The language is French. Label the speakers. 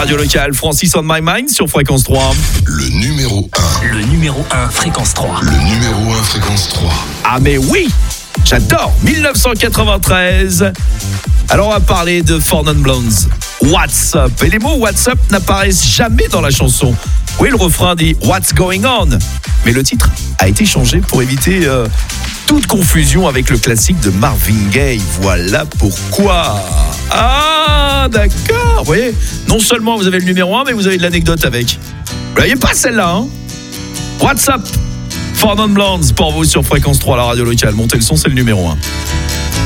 Speaker 1: radio locale, Francis on My Mind sur Fréquence 3.
Speaker 2: Le numéro 1.
Speaker 3: Le numéro 1, Fréquence 3.
Speaker 2: Le numéro 1, Fréquence 3.
Speaker 1: Ah mais oui, j'adore, 1993. Alors on va parler de Four Non Blondes, What's Up. Et les mots What's Up n'apparaissent jamais dans la chanson. Oui, le refrain dit What's Going On. Mais le titre a été changé pour éviter toute confusion avec le classique de Marvin Gaye. Voilà pourquoi. Ah, d'accord. Vous voyez, non seulement vous avez le numéro 1, mais vous avez de l'anecdote avec. Vous voyez pas celle-là, hein? What's Up, Four Non Blondes pour vous sur Fréquence 3, la radio locale. Montez le son, c'est le numéro 1.